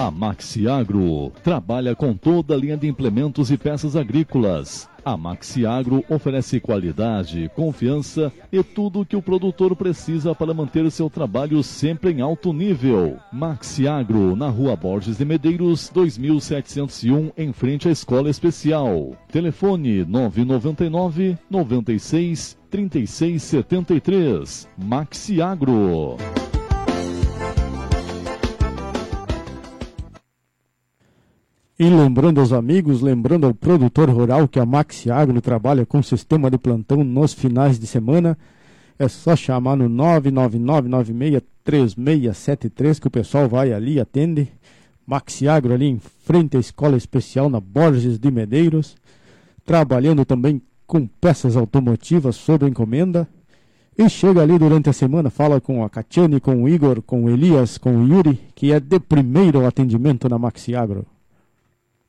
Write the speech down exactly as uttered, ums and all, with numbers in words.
A Maxiagro trabalha com toda a linha de implementos e peças agrícolas. A Maxiagro oferece qualidade, confiança e tudo o que o produtor precisa para manter seu trabalho sempre em alto nível. Maxiagro, na Rua Borges de Medeiros, dois mil setecentos e um, em frente à Escola Especial. Telefone nove nove nove, nove seis, três seis sete três. Maxiagro. E lembrando aos amigos, lembrando ao produtor rural que a Maxiagro trabalha com sistema de plantão nos finais de semana, é só chamar no nove nove nove, nove seis três seis sete três que o pessoal vai ali e atende. Maxiagro ali em frente à Escola Especial na Borges de Medeiros, trabalhando também com peças automotivas sob encomenda. E chega ali durante a semana, fala com a Catiane, com o Igor, com o Elias, com o Yuri, que é de primeiro atendimento na Maxiagro.